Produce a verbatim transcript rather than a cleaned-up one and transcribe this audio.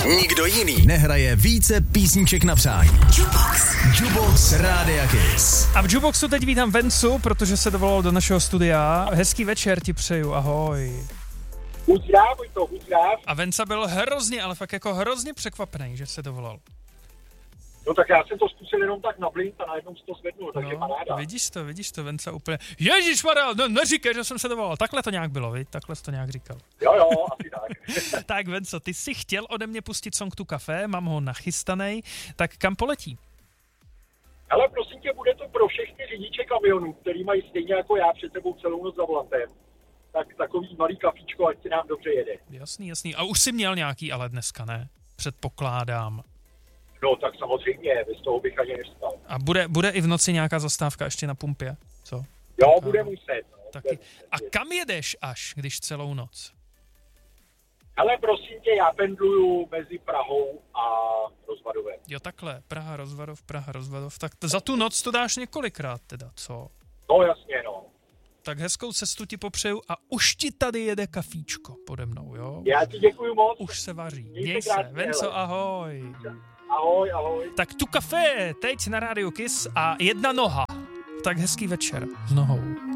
Nikdo jiný nehraje více písniček na přání. Jukebox. Jukebox Rádia Kiss. A v Jukeboxu teď vítám Vencu, protože se dovolal do našeho studia. Hezký večer ti přeju, ahoj. Uzdrav, to uzdrav. A Venca byl hrozně, ale fakt jako hrozně překvapený, že se dovolal. No tak já jsem to zkusil jenom tak na blint a najednou si to zvednul, takže no, paráda. Vidíš to, vidíš to, Venca úplně. Ježišmarja, no neříkej, že jsem se dovolal. Takhle to nějak bylo, viď? Takhle jsi to nějak říkal. Jo, jo, asi tak. Tak Venco, ty jsi chtěl ode mě pustit song Tu Café, mám ho nachystanej, tak kam poletí? Ale prosím tě, bude to pro všechny řidiče kamionů, který mají stejně jako já před sebou celou noc za volantem. Tak takový malý kafíčko, ať se nám dobře jede. Jasný, jasný. A už jsi měl nějaký ale dneska, ne? Předpokládám. No tak samozřejmě, bez toho bych ani nevstal. A bude, bude i v noci nějaká zastávka ještě na pumpě? Co? Jo, tak, bude muset. No, taky. bude muset. A kam jedeš až, když celou noc? Ale prosím tě, já pendluju mezi Prahou a Rozvadovem. Jo, takhle. Praha, Rozvadov, Praha, Rozvadov. Tak t- za tu noc to dáš několikrát teda, co? No jasně, no. Tak hezkou cestu ti popřeju a už ti tady jede kafíčko pode mnou, jo? Já ti děkuju moc. Už se vaří. Mějte Měj se. krásně, Venco, hele. ahoj. Ahoj, ahoj. Tak Tu Café teď na rádiu Kiss a jedna noha. Tak hezký večer s nohou.